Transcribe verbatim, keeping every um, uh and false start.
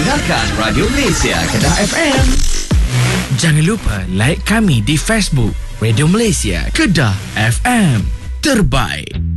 Dengarkan Radio Malaysia Kedah F M. Jangan lupa like kami di Facebook Radio Malaysia Kedah F M. Terbaik.